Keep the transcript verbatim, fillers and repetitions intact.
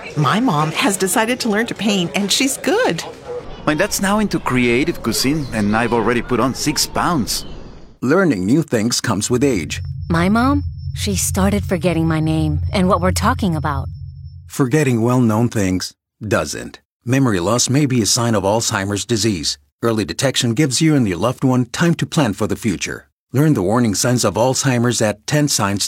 My mom has decided to learn to paint, and she's good. My dad's now into creative cuisine, and I've already put on six pounds. Learning new things comes with age. My mom? She started forgetting my name and what we're talking about. Forgetting well-known things doesn't. Memory loss may be a sign of Alzheimer's disease. Early detection gives you and your loved one time to plan for the future. Learn the warning signs of Alzheimer's at ten signs